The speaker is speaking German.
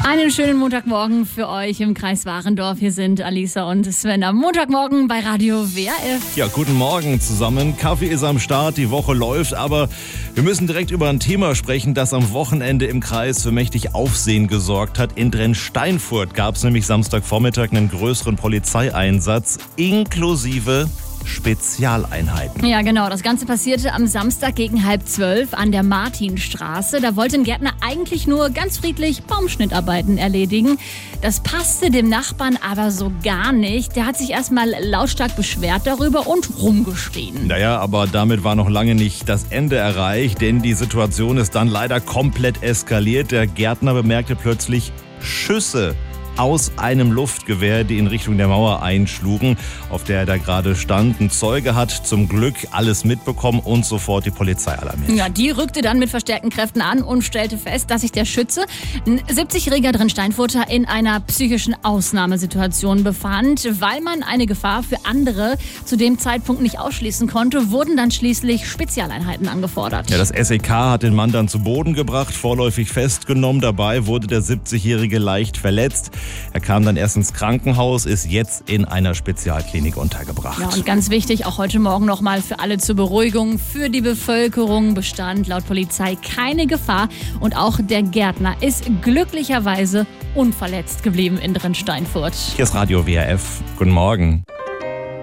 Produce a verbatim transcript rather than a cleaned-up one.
Einen schönen Montagmorgen für euch im Kreis Warendorf. Hier sind Alisa und Sven am Montagmorgen bei Radio W R F. Ja, guten Morgen zusammen. Kaffee ist am Start, die Woche läuft, aber wir müssen direkt über ein Thema sprechen, das am Wochenende im Kreis für mächtig Aufsehen gesorgt hat. In Drensteinfurt gab es nämlich Samstagvormittag einen größeren Polizeieinsatz inklusive Spezialeinheiten. Ja, genau. Das Ganze passierte am Samstag gegen halb zwölf an der Martinstraße. Da wollte ein Gärtner eigentlich nur ganz friedlich Baumschnittarbeiten erledigen. Das passte dem Nachbarn aber so gar nicht. Der hat sich erstmal lautstark beschwert darüber und rumgeschrien. Naja, aber damit war noch lange nicht das Ende erreicht, denn die Situation ist dann leider komplett eskaliert. Der Gärtner bemerkte plötzlich Schüsse aus einem Luftgewehr, die in Richtung der Mauer einschlugen, auf der er da gerade stand. Ein Zeuge hat zum Glück alles mitbekommen und sofort die Polizei alarmiert. Ja, die rückte dann mit verstärkten Kräften an und stellte fest, dass sich der Schütze, ein siebzigjähriger Drensteinfurter, in einer psychischen Ausnahmesituation befand. Weil man eine Gefahr für andere zu dem Zeitpunkt nicht ausschließen konnte, wurden dann schließlich Spezialeinheiten angefordert. Ja, das S E K hat den Mann dann zu Boden gebracht, vorläufig festgenommen. Dabei wurde der siebzigjährige leicht verletzt. Er kam dann erst ins Krankenhaus, ist jetzt in einer Spezialklinik untergebracht. Ja, und ganz wichtig, auch heute Morgen nochmal für alle zur Beruhigung, für die Bevölkerung bestand laut Polizei keine Gefahr. Und auch der Gärtner ist glücklicherweise unverletzt geblieben in Drensteinfurt. Hier ist Radio W R F. Guten Morgen.